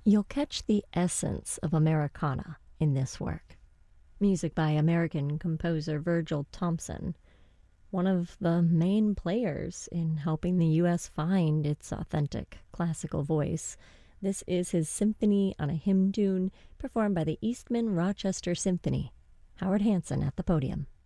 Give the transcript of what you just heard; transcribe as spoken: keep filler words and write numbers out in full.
You'll catch the essence of Americana in this work. Music by American composer Virgil Thompson, one of the main players in helping the U S find its authentic classical voice. This is his Symphony on a Hymn Tune, performed by the Eastman Rochester Symphony. Howard Hanson at the podium.